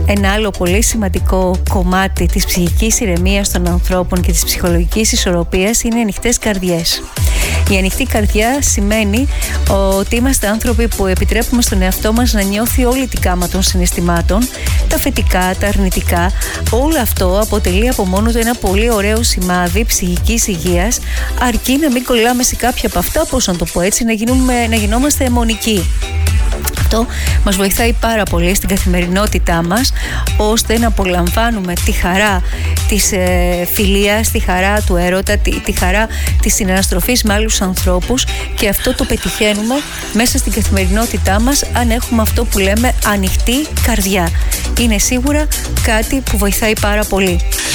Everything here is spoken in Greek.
Ένα άλλο πολύ σημαντικό κομμάτι της ψυχικής ηρεμίας των ανθρώπων και της ψυχολογικής ισορροπίας είναι οι ανοιχτές καρδιές. Η ανοιχτή καρδιά σημαίνει ότι είμαστε άνθρωποι που επιτρέπουμε στον εαυτό μας να νιώθει όλη την γάμα των συναισθημάτων, τα θετικά, τα αρνητικά. Όλο αυτό αποτελεί από μόνο του ένα πολύ ωραίο σημάδι ψυχικής υγείας, αρκεί να μην κολλάμε σε κάποια από αυτά, πώς να το πω έτσι, να γινόμαστε αιμονικοί. Αυτό μας βοηθάει πάρα πολύ στην καθημερινότητά μας, ώστε να απολαμβάνουμε τη χαρά της φιλίας, τη χαρά του έρωτα, τη χαρά της συναναστροφής με άλλους ανθρώπους, και αυτό το πετυχαίνουμε μέσα στην καθημερινότητά μας αν έχουμε αυτό που λέμε ανοιχτή καρδιά. Είναι σίγουρα κάτι που βοηθάει πάρα πολύ.